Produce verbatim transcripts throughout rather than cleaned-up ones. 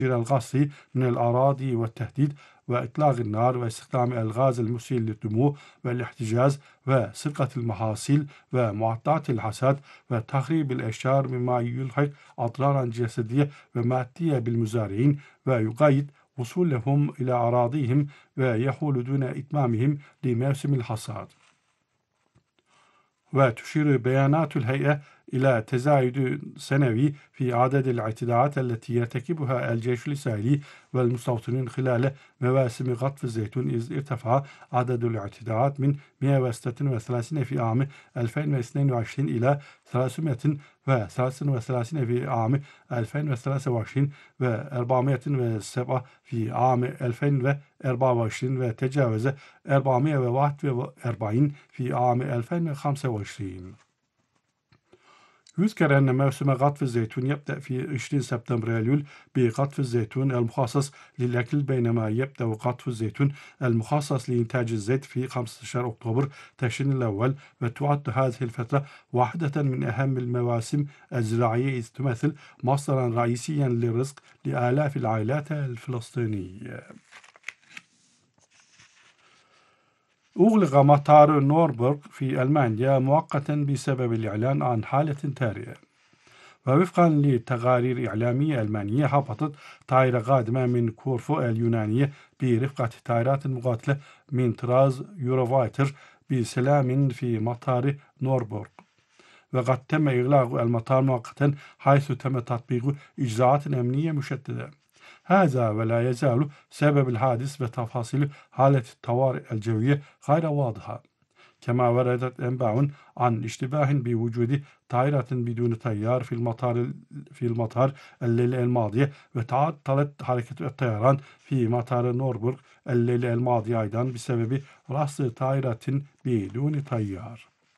الغصب من الأراضي والتهديد وإطلاق النار واستخدام الغاز المسيل للدموع والاحتجاز وسرقة المحاصيل ومعطلات الحصاد وتخريب الأشجار مما يلحق أضرارا جسدية ومادية بالمزارعين ويقيد وصولهم إلى أراضيهم ويحول دون إتمامهم لموسم الحصاد. وتشير بيانات الهيئة إلى تزايد سنوي في عدد الاعتداءات التي يرتكبها الجيش الإسرائيلي والمستوطنين خلال مواسم قطف الزيتون، إذ ارتفع عدد الاعتداءات من مئة وستة وثلاثين في عام ألفين واثنين وعشرين إلى ثلاثمئة وثلاثة وثلاثين في عام ألفين وثلاثة وعشرين وأربعمئة وسبعة في عام ألفين وأربعة وعشرين وتجاوز أربعمئة وواحد وأربعين في عام ألفين وخمسة وعشرين. يذكر أن موسم قطف الزيتون يبدأ في عشرين سبتمبر أيلول بقطف الزيتون المخصص للأكل، بينما يبدأ قطف الزيتون المخصص لإنتاج الزيت في خمسة عشر أكتوبر تشرين الأول، وتعد هذه الفترة واحدة من أهم المواسم الزراعية، إذ تمثل مصدرا رئيسيا للرزق لآلاف العائلات الفلسطينية. أغلق مطار نوربورغ في ألمانيا مؤقتا بسبب الإعلان عن حالة طارئة. ووفقا لتقارير إعلامية ألمانية، هبطت طائرة قادمة من كورفو اليونانية برفقة طائرات مقاتلة من طراز يوروفايتر بسلام في مطار نوربورغ، وقد تم إغلاق المطار مؤقتا حيث تم تطبيق إجراءات أمنية مشددة. هذا ولا يزال سبب الحادث وتفاصيل حالة الطوارئ الجوية غير واضحة. كما وردت أنباء عن اشتباه بوجود طائرة بدون طيار في المطار في المطار الليلة الماضية، وتعطلت حركة الطيران في مطار نوربورغ الليلة الماضية أيضا بسبب رصد طائرة بدون طيار.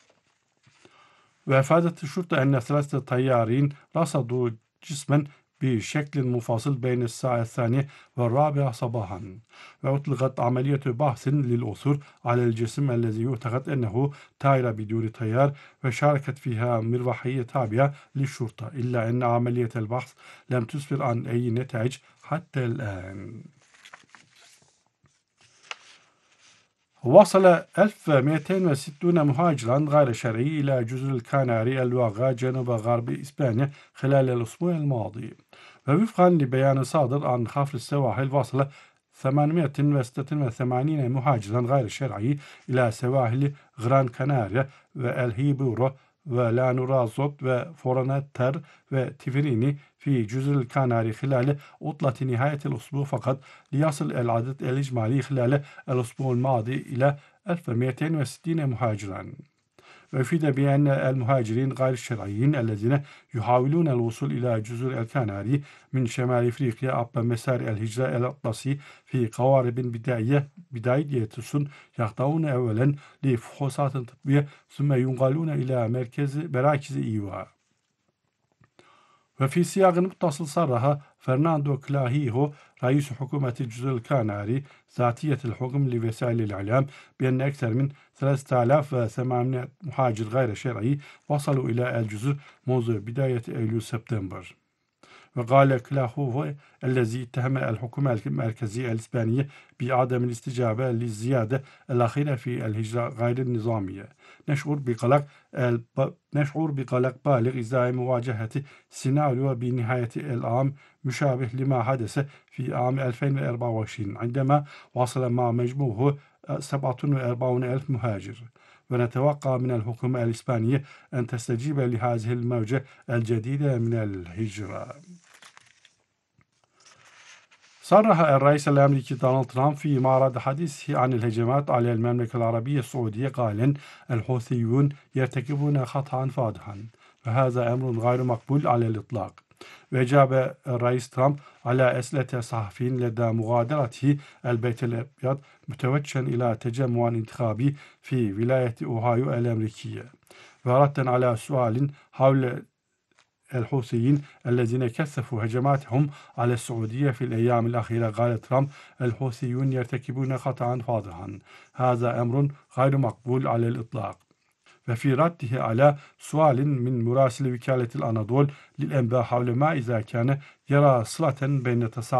وأفادت الشرطة أن ثلاثة طيارين رصدوا جسما بشكل منفصل بين الساعة الثانية والرابعة صباحا، وأطلقت عملية بحث للعثور على الجسم الذي يعتقد أنه طائرة بدون طيار، وشاركت فيها مروحية تابعة للشرطة، إلا أن عملية البحث لم تسفر عن أي نتائج حتى الآن. وصل ألف ومئتين وستين مهاجرا غير شرعي إلى جزر الكناري الواقعة جنوب غرب إسبانيا خلال الأسبوع الماضي. ووفقا لبيان صادر عن حفر السواحل، وصل ثمانمئة وستة وثمانين مهاجرا غير شرعي إلى سواحل غران كناريا والهيبورو ولانورازوت وفورنتر وتيفريني في جزر الكناري خلال عطلة نهاية الأسبوع فقط، ليصل العدد الإجمالي خلال الأسبوع الماضي إلى ألف ومئتين وستين مهاجرا. وأفيد بأن المهاجرين غير الشرعيين الذين يحاولون الوصول إلى جزر الكناري من شمال أفريقيا عبر مسار الهجرة الأطلسي في قوارب بدائية بداية السن يخضعون أولا لفحوصات طبية ثم ينقلون إلى مركز مراكز إيواء. وفي سياق متصل، صرح فرناندو كلاهيهو رئيس حكومة جزر الكناري ذاتية الحكم لوسائل الإعلام بأن أكثر من ثلاثة آلاف وثمانمئة مهاجر غير شرعي وصلوا إلى الجزر منذ بداية أيلول سبتمبر. وقال كلاهيهو الذي اتهم الحكومة المركزية الإسبانية بعدم الاستجابة للزيادة الأخيرة في الهجرة غير النظامية: نشعر بقلق الب... نشعر بقلق بالغ إزاء مواجهة سيناريو بنهاية العام مشابه لما حدث في عام ألفين وأربعة وعشرين عندما وصل مع مجموعه سبعة وأربعين ألف مهاجر، ونتوقع من الحكومة الإسبانية أن تستجيب لهذه الموجة الجديدة من الهجرة. صرح الرئيس الأمريكي دونالد ترامب في معرض حديثه عن الهجمات على المملكة العربية السعودية قائلا: الحوثيون يرتكبون خطأ فادحا، وهذا أمر غير مقبول على الإطلاق. وأجاب الرئيس ترامب على أسئلة الصحفيين لدى مغادرته البيت الأبيض متوجها إلى تجمع انتخابي في ولاية أوهايو الأمريكية. وردا على سؤال حول الحوثيين الذين كثفوا هجماتهم على السعودية في الأيام الأخيرة، قال ترامب: الحوثيون يرتكبون خطأ فاضحا، هذا أمر غير مقبول على الإطلاق. وفي رده على سؤال من مراسل وكالة الأناضول للأنباء حول ما إذا كان يرى صلة بين تصاعد